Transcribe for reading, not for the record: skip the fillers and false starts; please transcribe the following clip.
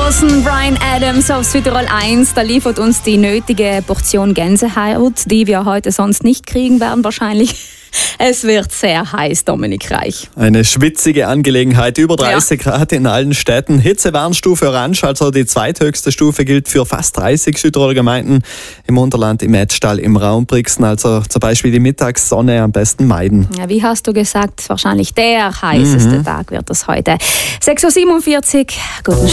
hören Bryan Adams auf Südtirol 1. Da liefert uns die nötige Portion Gänsehaut, die wir heute sonst nicht kriegen werden wahrscheinlich. Es wird sehr heiß, Dominik Reich. Eine schwitzige Angelegenheit, über 30 Grad in allen Städten. Hitzewarnstufe Orange, also die zweithöchste Stufe, gilt für fast 30 Südtiroler Gemeinden. Im Unterland, im Etztal, im Raum Brixen, also zum Beispiel die Mittagssonne am besten meiden. Ja, wie hast du gesagt, wahrscheinlich der heißeste Tag wird das heute. 6.47 Uhr, guten Start.